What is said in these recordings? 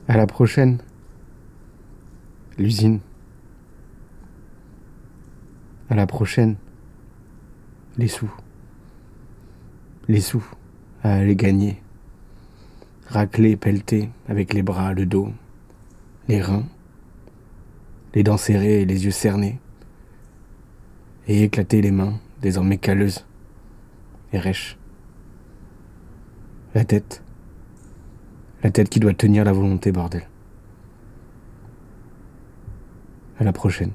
À la prochaine. L'usine. À la prochaine. Les sous. Les sous. À aller gagner. Racler, pelleter, avec les bras, le dos, les reins, les dents serrées et les yeux cernés. Et éclater les mains, désormais calleuses et rêches. La tête. La tête qui doit tenir la volonté, bordel. À la prochaine.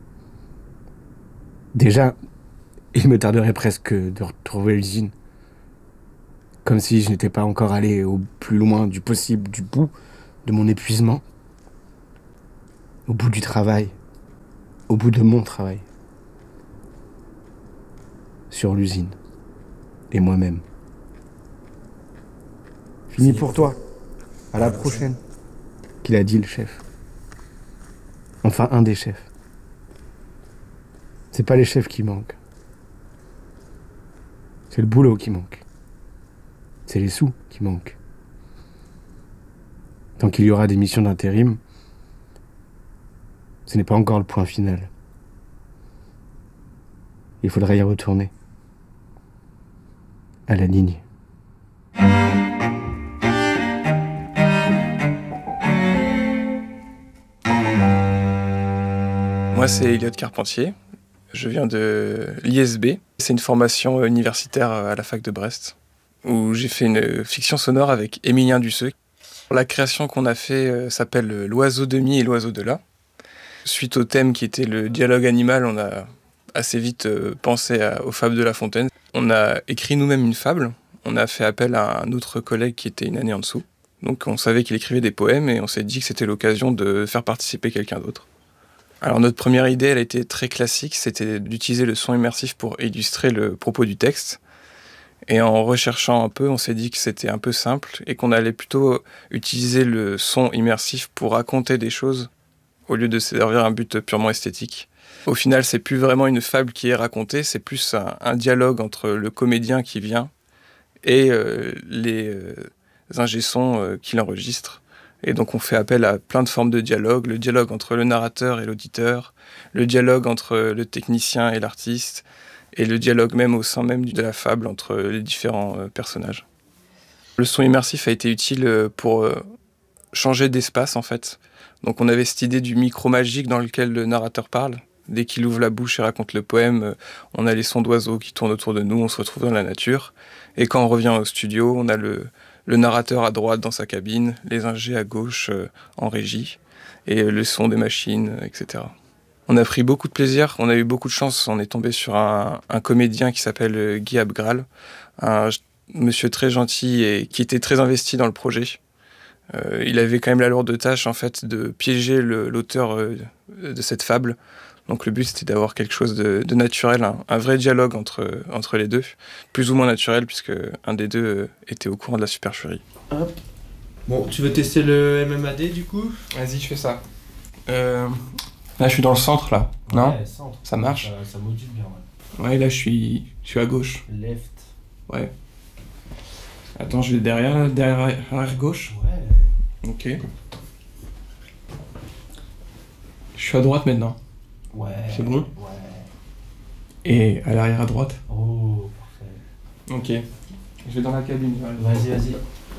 Déjà, il me tarderait presque de retrouver l'usine. Comme si je n'étais pas encore allé au plus loin du possible, du bout de mon épuisement. Au bout du travail. Au bout de mon travail. Sur l'usine. Et moi-même. Fini pour toi. À la prochaine. Qu'il a dit le chef. Enfin, un des chefs. C'est pas les chefs qui manquent. C'est le boulot qui manque. C'est les sous qui manquent. Tant qu'il y aura des missions d'intérim, ce n'est pas encore le point final. Il faudrait y retourner. À la ligne. Moi, c'est Elliot Carpentier. Je viens de l'ISB. C'est une formation universitaire à la fac de Brest, où j'ai fait une fiction sonore avec Émilien Dusseux. La création qu'on a fait s'appelle L'oiseau de mi et l'oiseau de là. Suite au thème qui était le dialogue animal, on a assez vite pensé aux fables de La Fontaine. On a écrit nous-mêmes une fable. On a fait appel à un autre collègue qui était une année en dessous. Donc on savait qu'il écrivait des poèmes et on s'est dit que c'était l'occasion de faire participer quelqu'un d'autre. Alors notre première idée, elle a été très classique, c'était d'utiliser le son immersif pour illustrer le propos du texte. Et en recherchant un peu, on s'est dit que c'était un peu simple et qu'on allait plutôt utiliser le son immersif pour raconter des choses au lieu de servir un but purement esthétique. Au final, c'est plus vraiment une fable qui est racontée, c'est plus un dialogue entre le comédien qui vient et les ingé-sons qui l'enregistrent. Et donc on fait appel à plein de formes de dialogue, le dialogue entre le narrateur et l'auditeur, le dialogue entre le technicien et l'artiste, et le dialogue même au sein même de la fable entre les différents personnages. Le son immersif a été utile pour changer d'espace en fait. Donc on avait cette idée du micro magique dans lequel le narrateur parle. Dès qu'il ouvre la bouche et raconte le poème, on a les sons d'oiseaux qui tournent autour de nous, on se retrouve dans la nature. Et quand on revient au studio, on a le narrateur à droite dans sa cabine, les ingés à gauche en régie, et le son des machines, etc. On a pris beaucoup de plaisir, on a eu beaucoup de chance, on est tombé sur un comédien qui s'appelle Guy Abgral, un monsieur très gentil et qui était très investi dans le projet. Il avait quand même la lourde tâche en fait de piéger l'auteur de cette fable. Donc le but c'était d'avoir quelque chose de naturel, un vrai dialogue entre les deux, plus ou moins naturel puisque un des deux était au courant de la supercherie. Hop. Bon, tu veux tester le MMAD du coup ? Vas-y, je fais ça. Là je suis dans le centre là, non ? Ouais, centre. Ça marche ? Ça module bien, ouais. Ouais, là je suis à gauche. Left. Ouais. Attends, je vais derrière gauche. Ouais. Ok. Je suis à droite maintenant. Ouais. C'est bon ? Ouais. Et à l'arrière à droite. Oh, parfait. Ok. Je vais dans la cabine. Vas-y.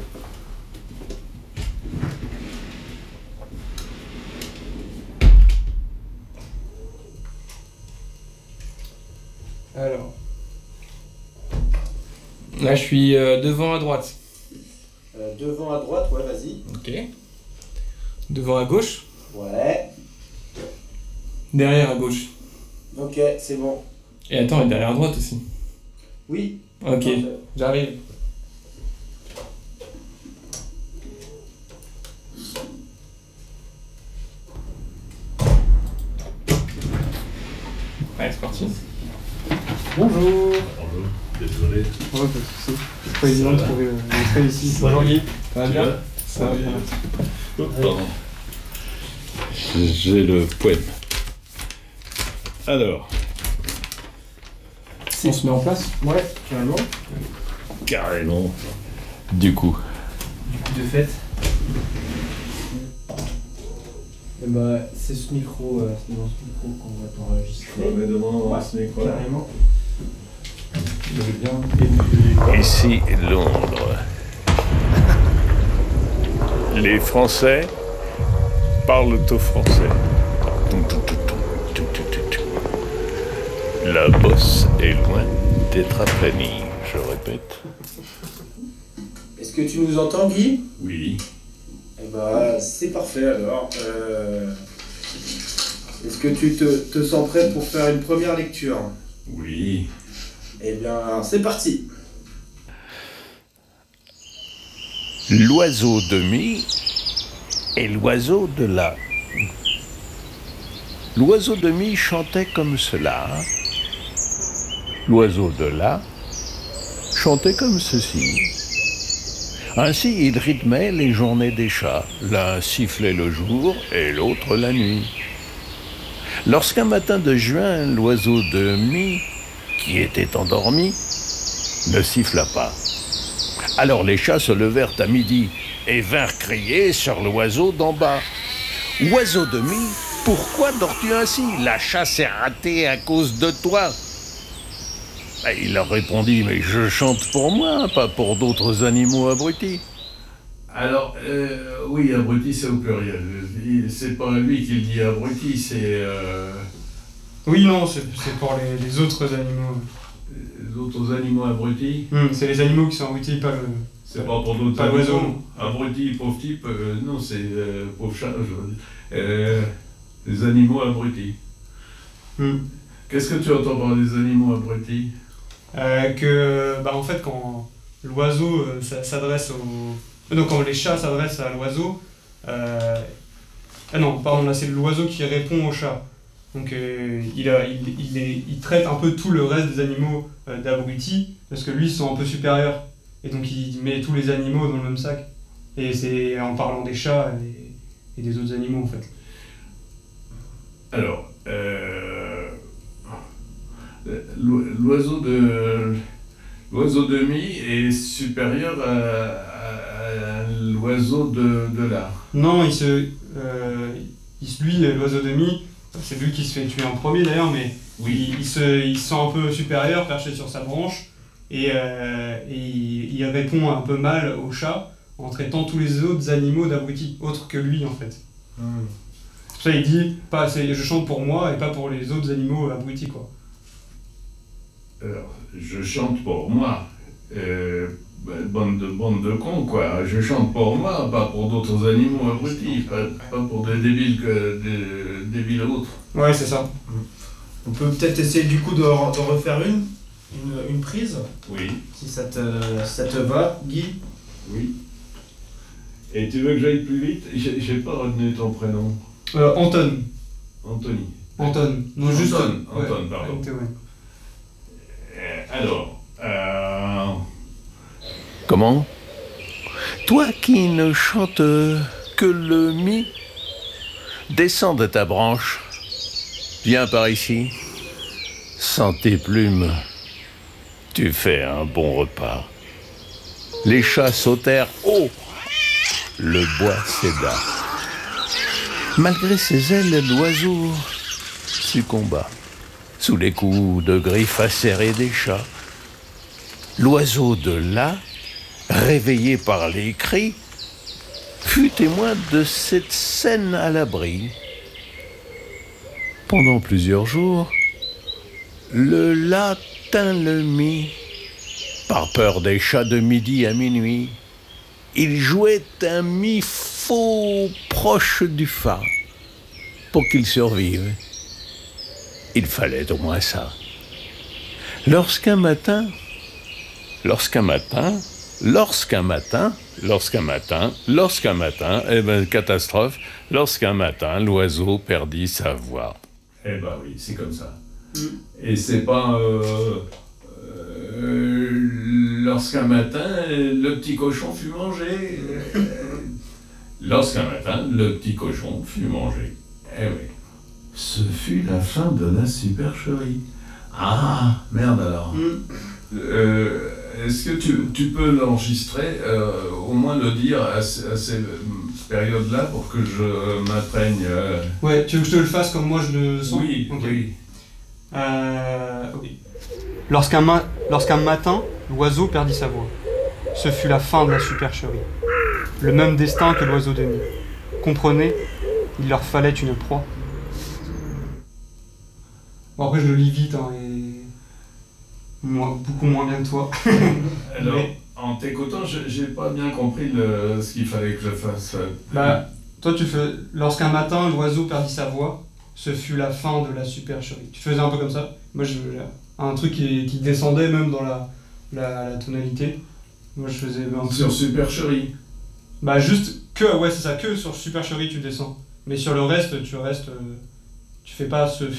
Alors. Là, je suis devant à droite. Devant à droite, ouais, vas-y. Ok. Devant à gauche. Ouais. Derrière à gauche. Ok, c'est bon. Et attends, et derrière à droite aussi. Oui. Ok, Parfait. j'arrive. Allez, c'est parti. Bonjour. Bonjour, désolé. Ouais, pas de soucis. C'est pas évident de trouver l'entrée ici. Bonjour Guy. Ça va bien ? Ça va bien. Pardon. J'ai le poème. Alors, On se met en place ? Ouais, carrément. carrément. Du coup, Du coup de fait. Et bah, c'est ce micro, c'est dans ce micro qu'on va t'enregistrer. Mais devant ce micro là. Carrément. Ici Londres. Les Français parlent au français. La bosse est loin d'être aplanie, je répète. Est-ce que tu nous entends, Guy? Oui. Eh bah, c'est parfait alors. Est-ce que tu te sens prêt pour faire une première lecture? Oui. Eh bien, c'est parti. L'oiseau de mie et l'oiseau de là. L'oiseau de mie chantait comme cela. L'oiseau de là chantait comme ceci. Ainsi, il rythmait les journées des chats. L'un sifflait le jour et l'autre la nuit. Lorsqu'un matin de juin, l'oiseau de mie, qui était endormi, ne siffla pas. Alors les chats se levèrent à midi et vinrent crier sur l'oiseau d'en bas. « Oiseau de mie, pourquoi dors-tu ainsi? La chasse est ratée à cause de toi. » Il leur répondit, mais je chante pour moi, pas pour d'autres animaux abrutis. Alors, oui, abruti, c'est au pluriel. C'est pas lui qui le dit abruti, c'est Oui, non, c'est pour les autres animaux. les autres animaux abrutis. C'est les animaux qui sont abrutis, pas le... C'est pas pour d'autres pas l'oiseau. animaux. Abruti, pauvre type, non, c'est pauvre chat, je veux dire. Les animaux abrutis. Qu'est-ce que tu entends par les animaux abrutis? En fait, quand l'oiseau s'adresse au... Donc, quand les chats s'adressent à l'oiseau... non, pardon, là, c'est l'oiseau qui répond au chat. Donc, il traite un peu tout le reste des animaux d'abrutis, parce que lui, ils sont un peu supérieurs. Et donc, il met tous les animaux dans le même sac. Et c'est en parlant des chats et des autres animaux, en fait. Alors, l'oiseau de mie est supérieur à l'oiseau de là. Non, lui, l'oiseau de mie, c'est lui qui se fait tuer en premier d'ailleurs, mais Oui. il se sent un peu supérieur, perché sur sa branche, et il répond un peu mal au chat en traitant tous les autres animaux d'abrutis, autres que lui en fait. C'est pour ça qu'il dit, je chante pour moi et pas pour les autres animaux abrutis, quoi. Alors, je chante pour moi. Bande de cons, quoi. Je chante pour moi, pas pour d'autres animaux abrutis, pas pour des débiles des débiles autres. Ouais, c'est ça. On peut peut-être essayer du coup de refaire une prise, Oui, si ça te va, Guy. oui. Et tu veux que j'aille plus vite? J'ai pas retenu ton prénom. Anton. Anthony. Anton. Non, Anton, juste... Anton, pardon. Ouais. Alors, Comment? Toi qui ne chantes que le mi, descends de ta branche. Viens par ici. Sans tes plumes, tu fais un bon repas. Les chats sautèrent haut. Le bois céda. Malgré ses ailes, l'oiseau succomba sous les coups de griffes acérées des chats. L'oiseau de là, réveillé par les cris, fut témoin de cette scène à l'abri. Pendant plusieurs jours, le là tint le mi, par peur des chats de midi à minuit. Il jouait un mi faux proche du fa. Pour qu'il survive, il fallait au moins ça. Lorsqu'un matin, catastrophe, lorsqu'un matin, l'oiseau perdit sa voix. eh ben oui, c'est comme ça. Et c'est pas lorsqu'un matin, le petit cochon fut mangé. Lorsqu'un matin, le petit cochon fut mangé. Eh oui. Ce fut la fin de la supercherie. Ah, merde alors. Est-ce que tu peux l'enregistrer, au moins le dire assez période-là pour que je m'imprègne. Ouais, tu veux que je te le fasse comme moi je le sens? Oui, Ok. oui. Ok. Lorsqu'un matin, l'oiseau perdit sa voix. Ce fut la fin de la supercherie. Le même destin que l'oiseau de nuit. Comprenez, il leur fallait une proie. Bon, après je le lis vite, hein, et beaucoup moins bien que toi. Alors, Mais- en t'écoutant, j'ai pas bien compris ce qu'il fallait que je fasse. Bah, toi tu fais. Lorsqu'un matin, l'oiseau perdit sa voix, ce fut la fin de la supercherie. Tu faisais un peu comme ça. Moi, j'ai un truc qui descendait même dans la tonalité. Moi, je faisais un peu. Sur supercherie. Bah, juste que, ouais, c'est ça, que sur supercherie tu descends. Mais sur le reste, tu restes. Tu fais pas ce